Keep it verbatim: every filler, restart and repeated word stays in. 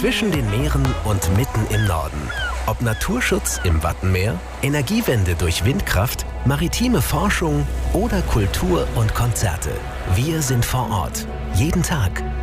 Zwischen den Meeren und mitten im Norden. Ob Naturschutz im Wattenmeer, Energiewende durch Windkraft, maritime Forschung oder Kultur und Konzerte. Wir sind vor Ort. Jeden Tag.